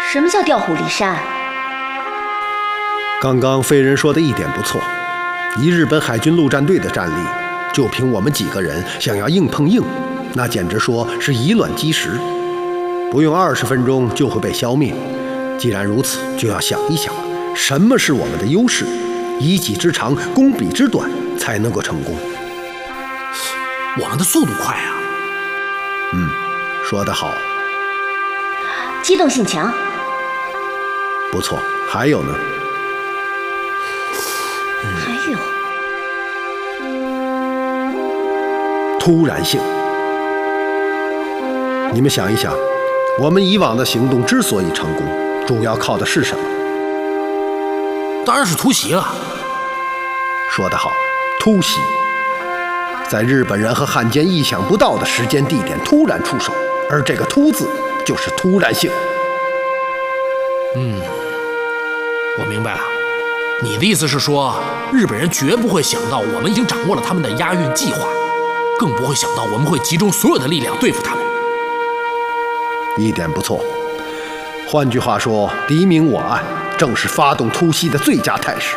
什么叫调虎离山？ 刚刚飞人说的一点不错，以日本海军陆战队的战力，就凭我们几个人想要硬碰硬，那简直说是以卵击石，不用20分钟就会被消灭。既然如此，就要想一想，什么是我们的优势，以己之长攻彼之短，才能够成功。 我们的速度快啊！ 说得好， 机动性强。 不错。还有呢？ 还有突然性。你们想一想，我们以往的行动之所以成功，主要靠的是什么？ 当然是突袭了。 说得好，突袭。在日本人和汉奸意想不到的时间地点突然出手，而这个“突”字就是突然性。 我明白了，你的意思是说，日本人绝不会想到我们已经掌握了他们的押运计划，更不会想到我们会集中所有的力量对付他们。 一点不错。换句话说，敌明我暗，正是发动突袭的最佳态势。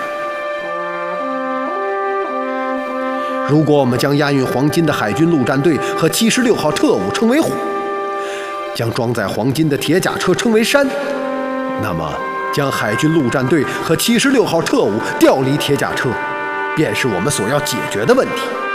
如果我们将押运黄金的海军陆战队和76号特务称为虎，将装载黄金的铁甲车称为山，那么将海军陆战队和76号特务调离铁甲车，便是我们所要解决的问题。